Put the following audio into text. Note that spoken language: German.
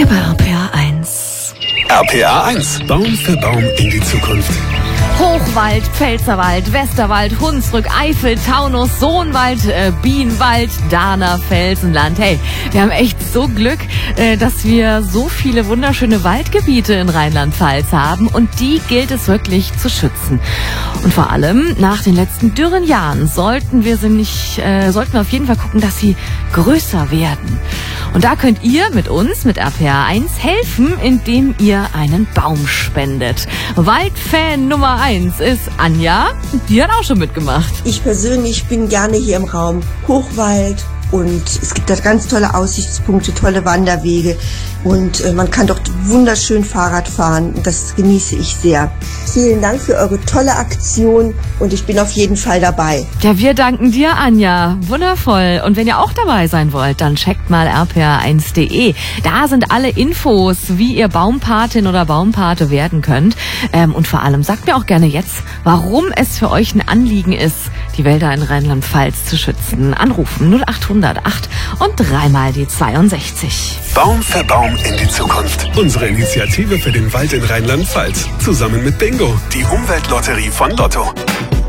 Hier bei RPA 1. RPA 1. Baum für Baum in die Zukunft. Hochwald, Pfälzerwald, Westerwald, Hunsrück, Eifel, Taunus, Sohnwald, Bienenwald, Dahner, Felsenland. Hey, wir haben echt so Glück, dass wir so viele wunderschöne Waldgebiete in Rheinland-Pfalz haben und die gilt es wirklich zu schützen. Und vor allem nach den letzten dürren Jahren sollten wir auf jeden Fall gucken, dass sie größer werden. Und da könnt ihr mit uns, mit RPA 1, helfen, indem ihr einen Baum spendet. Waldfan Nummer 1 ist Anja. Die hat auch schon mitgemacht. Ich persönlich bin gerne hier im Raum Hochwald und es gibt da ganz tolle Aussichtspunkte, tolle Wanderwege und man kann dort wunderschön Fahrrad fahren. Das genieße ich sehr. Vielen Dank für eure tolle Aktion und ich bin auf jeden Fall dabei. Ja, wir danken dir, Anja. Wundervoll. Und wenn ihr auch dabei sein wollt, dann checkt mal rpa1.de. Da sind alle Infos, wie ihr Baumpatin oder Baumpate werden könnt. Und vor allem sagt mir auch gerne jetzt, warum es für euch ein Anliegen ist, die Wälder in Rheinland-Pfalz zu schützen. Anrufen 0800 8 und 3 mal die 62. Baum für Baum in die Zukunft. Unsere Initiative für den Wald in Rheinland-Pfalz. Zusammen mit Bingo, die Umweltlotterie von Lotto.